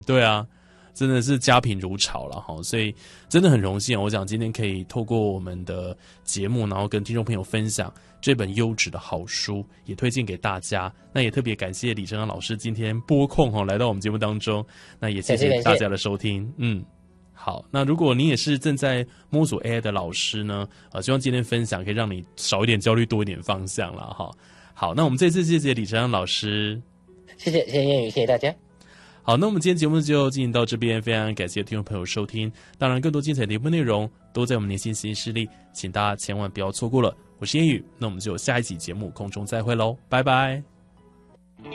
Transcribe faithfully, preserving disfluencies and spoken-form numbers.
对啊，真的是家贫如潮了哈，所以真的很荣幸，我想今天可以透过我们的节目，然后跟听众朋友分享这本优质的好书，也推荐给大家。那也特别感谢李承阳老师今天拨空哈来到我们节目当中，那也谢谢大家的收听。嗯，好，那如果你也是正在摸索 A I 的老师呢，呃，希望今天分享可以让你少一点焦虑，多一点方向了哈。好，那我们这次谢谢李承阳老师， 谢谢谢谢燕宇，谢谢大家。 好，那我们今天节目就进行到这边，非常感谢听众朋友收听。当然，更多精彩的节目内容都在我们年轻新势力，请大家千万不要错过了。我是燕宇，那我们就下一期节目空中再会喽，拜拜。